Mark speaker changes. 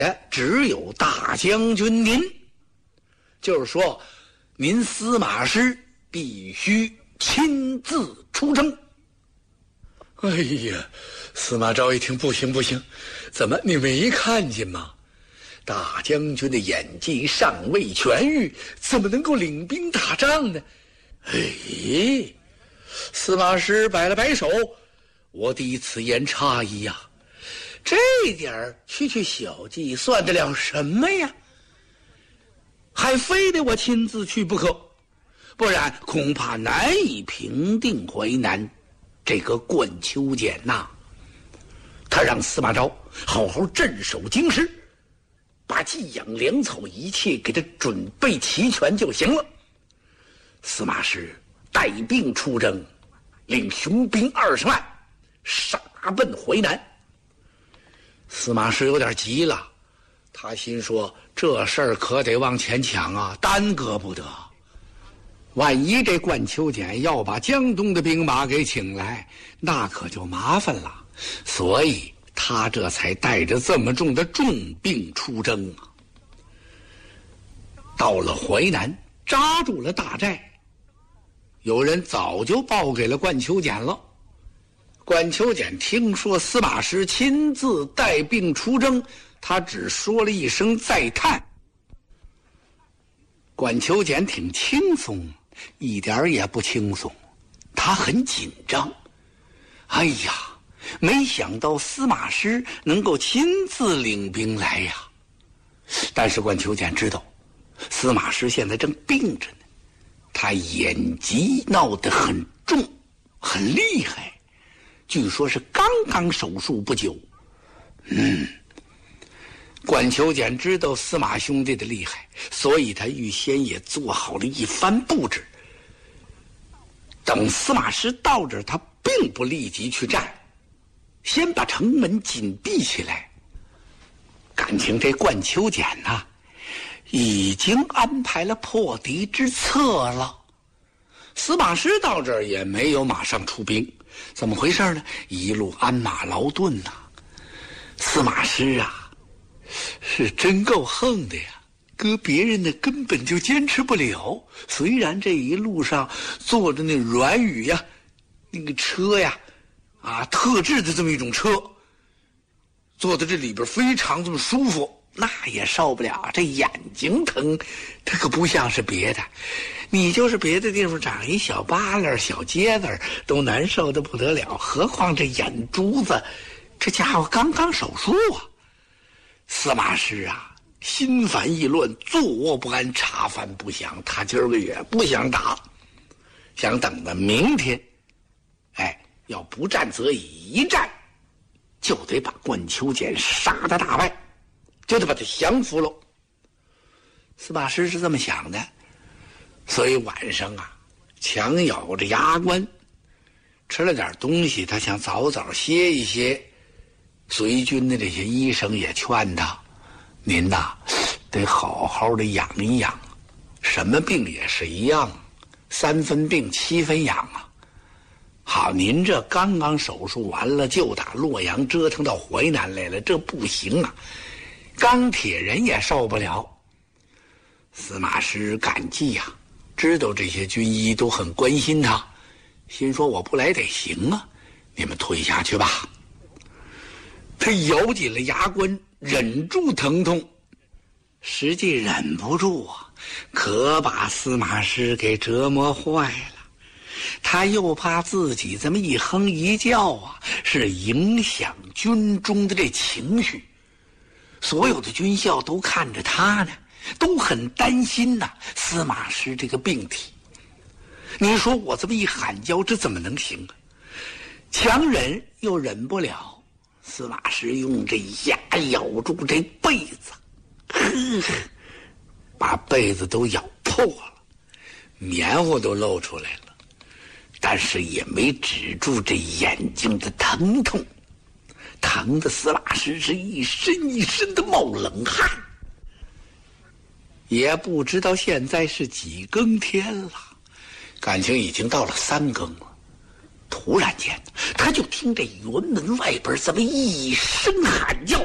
Speaker 1: 只有大将军您，就是说您司马师必须亲自出征。
Speaker 2: 哎呀，司马昭一听，不行不行，怎么你没看见吗？大将军的演技尚未痊愈，怎么能够领兵打仗呢？哎，司马师摆了摆手，我弟此言差矣呀，这点区小计算得了什么呀？还非得我亲自去不可，不然恐怕难以平定淮南。这个冠秋俭呐，他让司马昭好好镇守京师，把寄养粮草一切给他准备齐全就行了。司马师带兵出征，领雄兵20万，杀奔淮南。司马师有点急了，他心说这事儿可得往前抢啊，耽搁不得。万一这冠秋俭要把江东的兵马给请来，那可就麻烦了。所以他这才带着这么重的重兵出征啊。到了淮南，扎住了大寨，有人早就报给了冠秋俭了。冠秋俭听说司马师亲自带兵出征，他只说了一声再探。冠秋俭挺轻松，一点也不轻松，他很紧张。哎呀，没想到司马师能够亲自领兵来呀！但是冠秋俭知道，司马师现在正病着呢，他眼疾闹得很重，很厉害，据说是刚刚手术不久。冠秋俭知道司马兄弟的厉害，所以他预先也做好了一番布置。等司马师到这儿，他并不立即去战，先把城门紧闭起来。感情这冠秋俭呐，已经安排了破敌之策了。司马师到这儿也没有马上出兵，怎么回事呢？一路鞍马劳顿呐。司马师啊，是真够横的呀，搁别人的根本就坚持不了。虽然这一路上坐着那软语呀，那个车呀，特制的这么一种车，坐在这里边非常这么舒服，那也受不了，这眼睛疼，它可不像是别的。你就是别的地方长一小疤了小疖子都难受的不得了，何况这眼珠子，这家伙刚刚手术啊。司马师啊，心烦意乱，坐卧不安，茶饭不想。他今儿个也不想打，想等到明天，要不战则已，一战就得把冠秋俭杀得大败，就得把他降服喽。司马师是这么想的，所以晚上啊，强咬着牙关，吃了点东西，他想早早歇一歇。随军的这些医生也劝他，您呐，得好好的养一养，什么病也是一样，3分病7分养啊。好，您这刚刚手术完了，就打洛阳折腾到淮南来了，这不行啊，钢铁人也受不了。司马师感激呀，知道这些军医都很关心他，心说我不来得行啊，你们退下去吧。他咬紧了牙关，忍住疼痛，实际忍不住啊，可把司马师给折磨坏了。他又怕自己这么一哼一叫啊，是影响军中的这情绪。所有的军校都看着他呢，都很担心呐，司马师这个病体。你说我这么一喊叫，这怎么能行啊？强忍又忍不了。司马师用这牙咬住这被子，把被子都咬破了，棉花都露出来了，但是也没止住这眼睛的疼痛，疼的司马师是一身一身的冒冷汗。也不知道现在是几更天了，感情已经到了3更了。突然间，他就听这辕门外边这么一声喊叫，